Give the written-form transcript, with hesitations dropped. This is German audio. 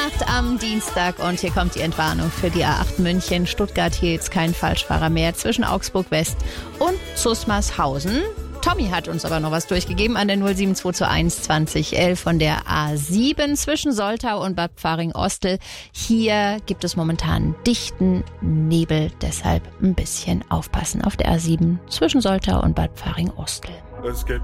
Mitternacht am Dienstag und hier kommt die Entwarnung für die A8 München. Stuttgart, hier jetzt kein Falschfahrer mehr zwischen Augsburg West und Zusmarshausen. Tommy hat uns aber noch was durchgegeben an der 07221 2011 von der A7 zwischen Soltau und Bad Pfarring-Ostel. Hier gibt es momentan dichten Nebel, deshalb ein bisschen aufpassen auf der A7 zwischen Soltau und Bad Pfarring-Ostel. Es geht